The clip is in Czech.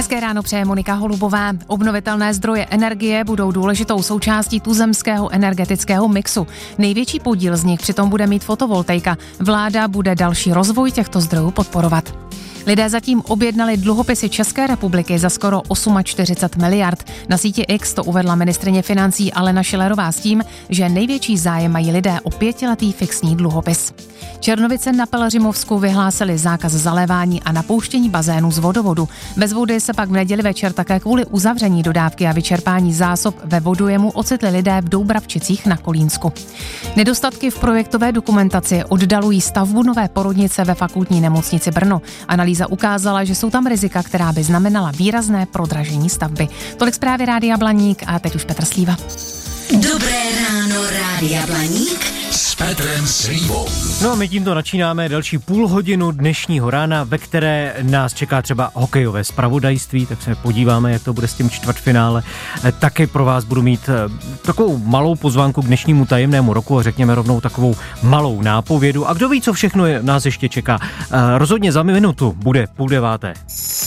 Hezké ráno přeje Monika Holubová. Obnovitelné zdroje energie budou důležitou součástí tuzemského energetického mixu. Největší podíl z nich přitom bude mít fotovoltaika. Vláda bude další rozvoj těchto zdrojů podporovat. Lidé zatím objednali dluhopisy České republiky za skoro 48 miliard. Na síti X to uvedla ministryně financí Alena Schillerová s tím, že největší zájem mají lidé o 5letý fixní dluhopis. Černovice na Pelhřimovsku vyhlásili zákaz zalévání a napouštění bazénů z vodovodu. Bez vody se pak v neděli večer také kvůli uzavření dodávky a vyčerpání zásob ve vodojemu ocitli lidé v Doubravčicích na Kolínsku. Nedostatky v projektové dokumentaci oddalují stavbu nové porodnice ve Fakultní nemocnici Brno. Analýza ukázala, že jsou tam rizika, která by znamenala výrazné prodražení stavby. Tolik zprávy Rádia Blaník a teď už Petr Slíva. Dobré ráno, Rádia Blaník s Petrem Slívou. No a my tímto začínáme další půl hodinu dnešního rána, ve které nás čeká třeba hokejové zpravodajství, tak se podíváme, jak to bude s tím čtvrtfinále. Taky pro vás budu mít takovou malou pozvánku k dnešnímu tajemnému roku a řekněme rovnou takovou malou nápovědu. A kdo ví, co všechno nás ještě čeká. Rozhodně za minutu bude 8:30.